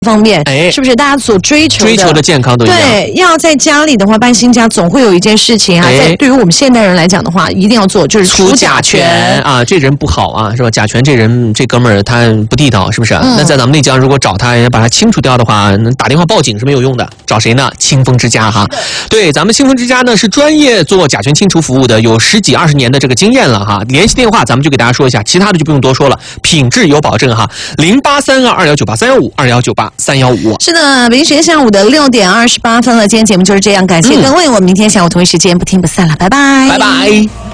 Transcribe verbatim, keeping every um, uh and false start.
方面， 哎， 是不是大家所追求的追求的健康都一样？ 对，要在家里的话，搬新家总会有一件事情啊， 哎、 在对于我们现代人来讲的话，一定要做，就是除甲醛啊，这人不好啊，是吧？甲醛这人这哥们儿他不地道，是不是？嗯、那在咱们内江，如果找他把他清除掉的话，打电话报警是没有用的，找谁呢？清风之家哈。对，咱们清风之家呢是专业做甲醛清除服务的，有十几二十年的这个经验了哈。联系电话咱们就给大家说一下，其他的就不用多说了，品质有保证哈。零八三二二幺九八三幺五二幺九八三幺五。 是的，北京时间下午的六点二十八分了，今天节目就是这样，感谢各位，嗯、我们明天下午同一时间不听不散了，拜拜， 拜拜。